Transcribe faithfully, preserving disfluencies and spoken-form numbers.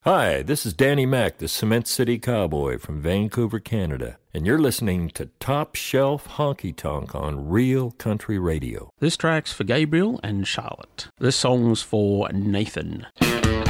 Hi, this is Danny Mac, the Cement City Cowboy from Vancouver, Canada, and you're listening to Top Shelf Honky Tonk on Real Country Radio. This track's for Gabriel and Charlotte. This song's for Nathan.